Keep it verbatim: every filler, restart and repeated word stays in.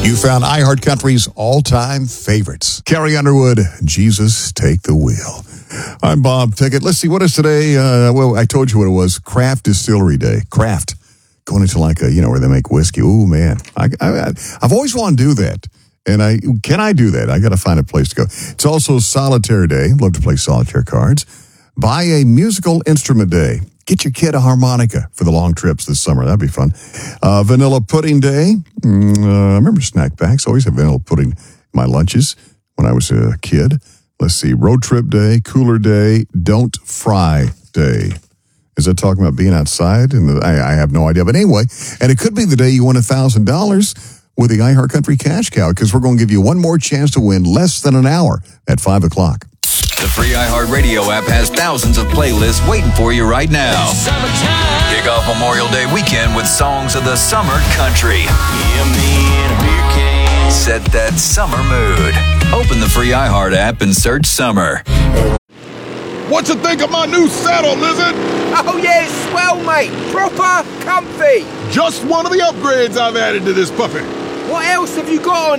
You found iHeartCountry's all-time favorites. Carrie Underwood, Jesus, Take the Wheel. I'm Bob Pickett. Let's see, what is today? Uh, well, I told you what it was. Craft Distillery Day. Craft. Going into like a, you know, where they make whiskey. Ooh, man. I, I, I've always wanted to do that. And I can I do that? I got to find a place to go. It's also Solitaire Day. Love to play solitaire cards. Buy a musical instrument day. Get your kid a harmonica for the long trips this summer. That'd be fun. Uh, vanilla Pudding Day. Mm, uh, I remember snack packs. Always had vanilla pudding in my lunches when I was a kid. Let's see. Road Trip Day. Cooler Day. Don't Fry Day. Is that talking about being outside? And I, I have no idea. But anyway, and it could be the day you win one thousand dollars with the iHeartCountry Cash Cow, because we're going to give you one more chance to win less than an hour at five o'clock. The free iHeartRadio app has thousands of playlists waiting for you right now. Kick off Memorial Day weekend with songs of the summer country. Set that summer mood. Open the free iHeart app and search summer. What you think of my new saddle, Lizard? Oh, yeah, it's swell, mate. Proper comfy. Just one of the upgrades I've added to this puppy. What else have you got on